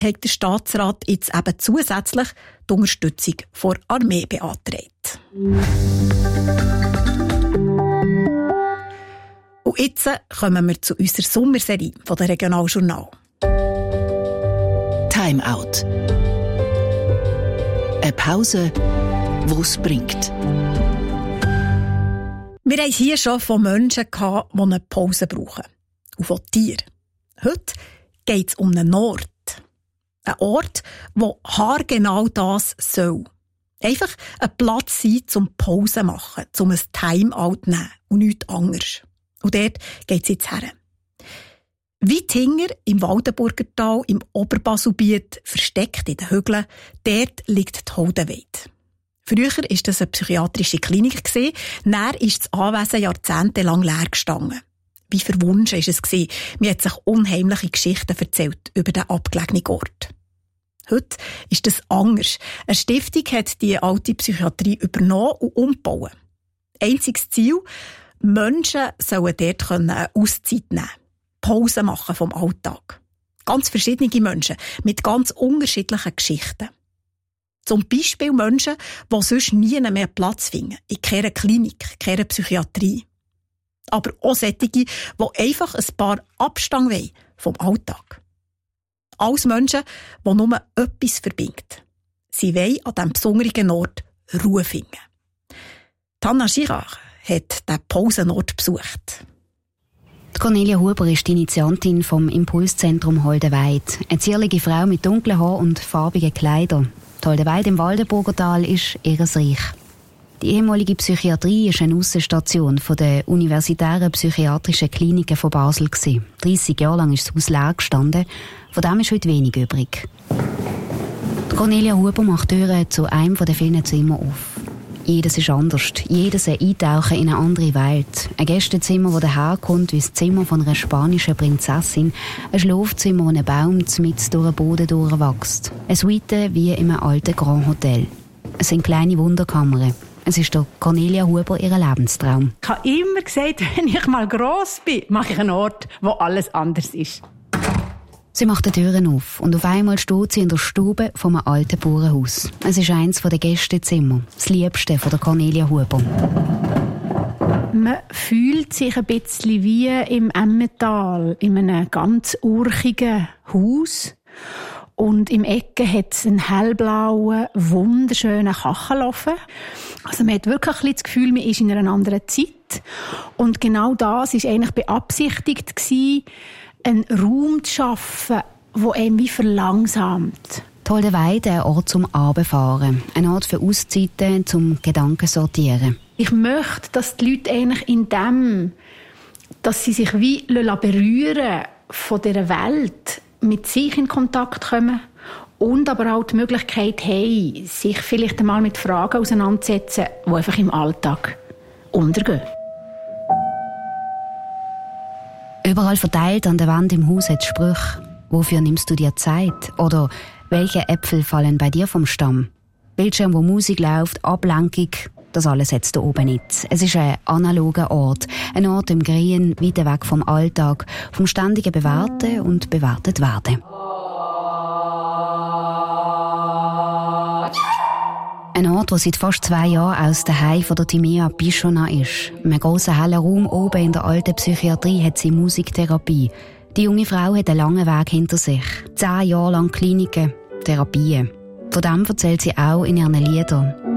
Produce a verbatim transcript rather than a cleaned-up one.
hat der Staatsrat jetzt eben zusätzlich die Unterstützung der Armee beantragt. Und jetzt kommen wir zu unserer Sommerserie von der Regionaljournal. Time Out. Eine Pause, die es bringt. Wir haben es hier schon von Menschen gehabt, die eine Pause brauchen. Und von Tieren. Heute geht es um einen Ort. Ein Ort, der haargenau das soll. Einfach ein Platz sein, zum Pause machen, zum ein Time-Out nehmen und nichts anderes. Und dort geht es jetzt her. Weit hinger im Waldenburgertal, im Oberbaselbiet, versteckt in den Hügeln, dort liegt die Holdenweide. Früher war das eine psychiatrische Klinik. Dann ist das Anwesen jahrzehntelang leer gestanden. Wie verwunschen war es. Mir hat sich unheimliche Geschichten erzählt über den abgelegenen Ort. Heute ist das anders. Eine Stiftung hat die alte Psychiatrie übernommen und umgebaut. Einziges Ziel, Menschen sollen dort eine Auszeit nehmen können. Pause machen vom Alltag. Ganz verschiedene Menschen mit ganz unterschiedlichen Geschichten. Zum Beispiel Menschen, die sonst nie mehr Platz finden. In keiner Klinik, keiner Psychiatrie. Aber auch solche, die einfach ein paar Abstand wollen vom Alltag. Alles Menschen, die nur etwas verbindet. Sie wollen an diesem besonderen Ort Ruhe finden. Hanna Girard hat diesen Pausenort besucht. Cornelia Huber ist die Initiantin vom Impulszentrum Holdenweide. Eine zierliche Frau mit dunklen Haaren und farbigen Kleidern. Die Holdenweide im Waldenburgertal ist ihr Reich. Die ehemalige Psychiatrie war eine Aussenstation von der universitären psychiatrischen Kliniken von Basel. dreissig Jahre lang ist das Haus leer gestanden. Von dem ist heute wenig übrig. Die Cornelia Huber macht Türen zu einem der vielen Zimmer auf. Jedes ist anders. Jedes ein Eintauchen in eine andere Welt. Ein Gästezimmer, das daherkommt wie das Zimmer von einer spanischen Prinzessin. Ein Schlafzimmer, wo ein Baum mit durch den Boden durchwächst. Eine Suite wie in einem alten Grand Hotel. Es sind kleine Wunderkammern. Es ist der Cornelia Huber ihr Lebenstraum. Ich habe immer gesagt, wenn ich mal gross bin, mache ich einen Ort, wo alles anders ist. Sie macht die Türen auf und auf einmal steht sie in der Stube von einem alten Bauernhaus. Es ist eines der Gästezimmer, das liebste von der Cornelia Huber. Man fühlt sich ein bisschen wie im Emmental, in einem ganz urchigen Haus. Und im Ecken hat es einen hellblauen, wunderschönen Kachelofen. Also man hat wirklich ein bisschen das Gefühl, man ist in einer anderen Zeit. Und genau das war eigentlich beabsichtigt gewesen, einen Raum zu schaffen, der einem wie verlangsamt. Die Holdenweide, ein Ort zum Abendfahren, ein Ort für Auszeiten, zum Gedanken sortieren. Ich möchte, dass die Leute eigentlich in dem, dass sie sich wie berühren von dieser Welt, mit sich in Kontakt kommen und aber auch die Möglichkeit haben, sich vielleicht einmal mit Fragen auseinanderzusetzen, die einfach im Alltag untergehen. Überall verteilt an der Wand im Haus hat Sprüche. Wofür nimmst du dir Zeit? Oder welche Äpfel fallen bei dir vom Stamm? Bildschirm, wo Musik läuft, Ablenkung, das alles hat es da oben nicht. Es ist ein analoger Ort. Ein Ort im Grün, weit weg vom Alltag, vom ständigen Bewerten und bewertet werden. Ein Ort, der seit fast zwei Jahren aus der Heim von der Timea Pichona ist. In einem grossen hellen Raum oben in der alten Psychiatrie hat sie Musiktherapie. Die junge Frau hat einen langen Weg hinter sich. Zehn Jahre lang Kliniken, Therapien. Von dem erzählt sie auch in ihren Liedern.